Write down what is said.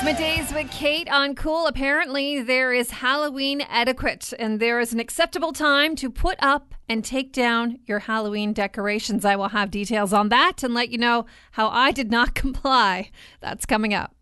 Middays with Kate on Cool. Apparently, there is Halloween etiquette, and there is an acceptable time to put up and take down your Halloween decorations. I will have details on that and let you know how I did not comply. That's coming up.